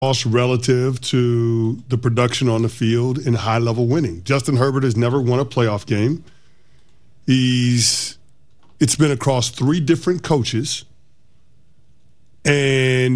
relative to the production on the field and high-level winning. Justin Herbert has never won a playoff game. It's been across 3 different coaches, and